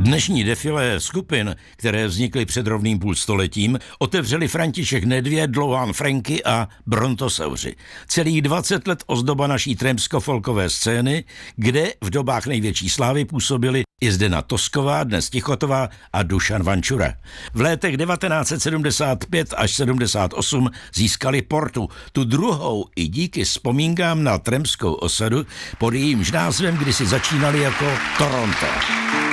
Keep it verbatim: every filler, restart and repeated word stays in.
Dnešní defilé skupin, které vznikly před rovným půlstoletím, otevřeli František Nedvěd, Lohan Franky a Brontosauři. Celých dvacet let ozdoba naší trampsko-folkové scény, kde v dobách největší slávy působili i Zdena Tosková, dnes Tichotová a Dušan Vančura. V letech devatenáct set sedmdesát pět až sedmdesát osm získali Portu, tu druhou i díky vzpomínkám na trampskou osadu, pod jejímž názvem kdysi začínali jako Toronto.